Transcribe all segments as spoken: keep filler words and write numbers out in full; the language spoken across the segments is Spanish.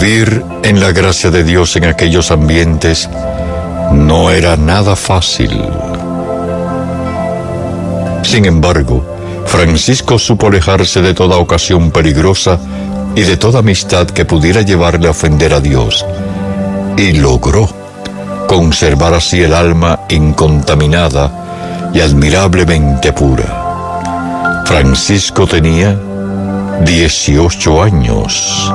Vivir en la gracia de Dios en aquellos ambientes no era nada fácil. Sin embargo, Francisco supo alejarse de toda ocasión peligrosa y de toda amistad que pudiera llevarle a ofender a Dios, y logró conservar así el alma incontaminada y admirablemente pura. Francisco tenía dieciocho años.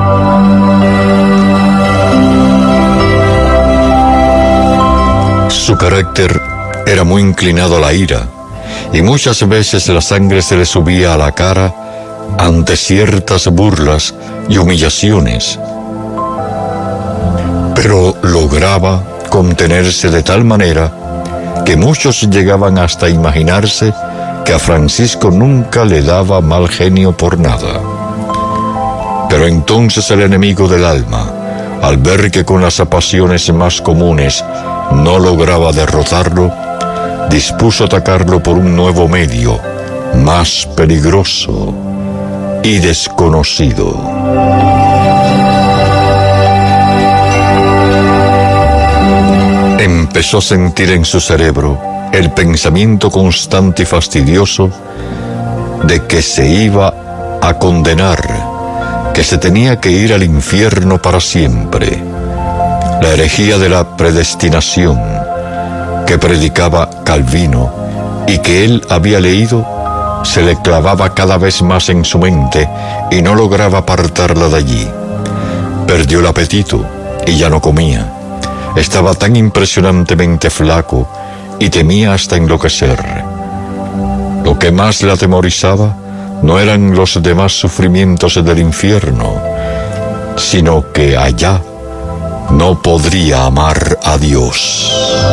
Su carácter era muy inclinado a la ira, y muchas veces la sangre se le subía a la cara ante ciertas burlas y humillaciones. Pero lograba contenerse de tal manera que muchos llegaban hasta imaginarse que a Francisco nunca le daba mal genio por nada. Pero entonces el enemigo del alma, al ver que con las pasiones más comunes no lograba derrotarlo, dispuso atacarlo por un nuevo medio, más peligroso y desconocido. Empezó a sentir en su cerebro el pensamiento constante y fastidioso de que se iba a condenar, que se tenía que ir al infierno para siempre. La herejía de la predestinación que predicaba Calvino y que él había leído se le clavaba cada vez más en su mente y no lograba apartarla de allí. Perdió el apetito y ya no comía. Estaba tan impresionantemente flaco y temía hasta enloquecer. Lo que más le atemorizaba no eran los demás sufrimientos del infierno, sino que allá no podría amar a Dios.